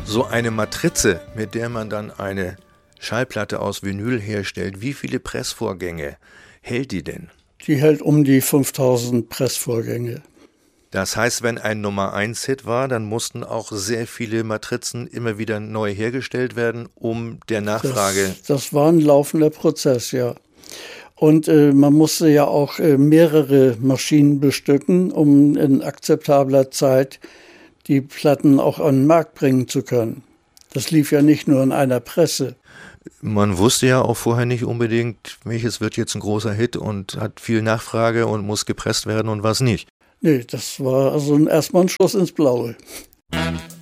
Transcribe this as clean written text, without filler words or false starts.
So eine Matrize, mit der man dann eine Schallplatte aus Vinyl herstellt, wie viele Pressvorgänge hält die denn? Die hält um die 5000 Pressvorgänge. Das heißt, wenn ein Nummer-1-Hit war, dann mussten auch sehr viele Matrizen immer wieder neu hergestellt werden, um der Nachfrage... Das war ein laufender Prozess, ja. Und man musste ja auch mehrere Maschinen bestücken, um in akzeptabler Zeit die Platten auch an den Markt bringen zu können. Das lief ja nicht nur in einer Presse. Man wusste ja auch vorher nicht unbedingt, welches wird jetzt ein großer Hit und hat viel Nachfrage und muss gepresst werden und was nicht. Nee, das war also erstmal ein Schuss ins Blaue.